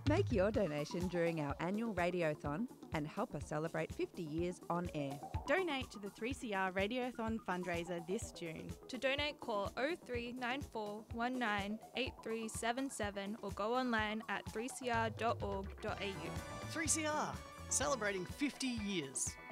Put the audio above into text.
Make your donation during our annual Radiothon and help us celebrate 50 years on air. Donate to the 3CR Radiothon fundraiser this June. To donate, call 0394 19 8377 or go online at 3cr.org.au. 3CR, celebrating 50 years.